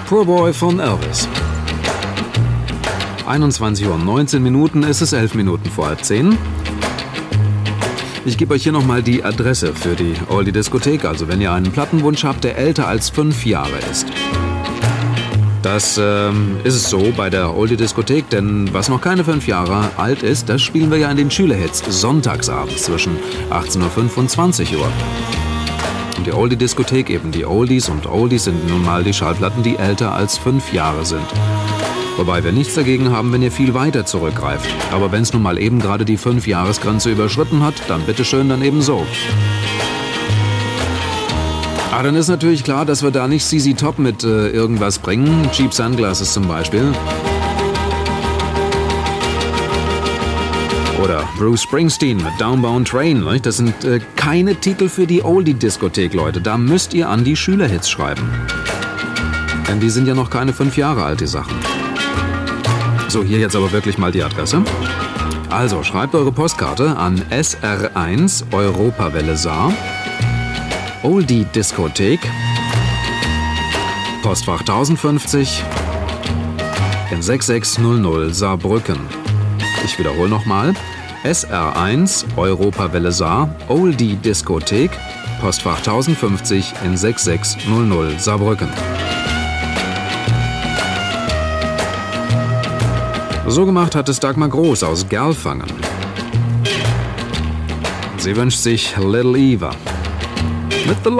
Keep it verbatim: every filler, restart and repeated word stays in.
Poor Boy von Elvis. einundzwanzig Uhr neunzehn Minuten, es ist elf Minuten vor halb zehn. Ich gebe euch hier nochmal die Adresse für die Oldie-Diskothek, also wenn ihr einen Plattenwunsch habt, der älter als fünf Jahre ist. Das ähm, ist es so bei der Oldie-Diskothek, denn was noch keine fünf Jahre alt ist, das spielen wir ja in den Schülerhits sonntagsabends zwischen achtzehn Uhr fünf und zwanzig Uhr. Und die Oldie-Diskothek, eben die Oldies und Oldies sind nun mal die Schallplatten, die älter als fünf Jahre sind. Wobei wir nichts dagegen haben, wenn ihr viel weiter zurückgreift. Aber wenn es nun mal eben gerade die fünf-Jahres-Grenze überschritten hat, dann bitteschön, dann eben so. Ah, dann ist natürlich klar, dass wir da nicht Z Z Top mit äh, irgendwas bringen. Cheap Sunglasses zum Beispiel. Oder Bruce Springsteen mit Downbound Train. Ne? Das sind äh, keine Titel für die Oldie-Diskothek, Leute. Da müsst ihr an die Schülerhits schreiben. Denn die sind ja noch keine fünf Jahre alt, die Sachen. So, hier jetzt aber wirklich mal die Adresse. Also, schreibt eure Postkarte an S R eins Europawelle Saar, Oldie-Diskothek, Postfach tausendfünfzig in sechs sechs null null Saarbrücken. Ich wiederhole nochmal. S R eins Europawelle Saar, Oldie-Diskothek, Postfach tausendfünfzig in sechs sechs null null Saarbrücken. So gemacht hat es Dagmar Groß aus Gerlfangen. Sie wünscht sich Little Eva mit The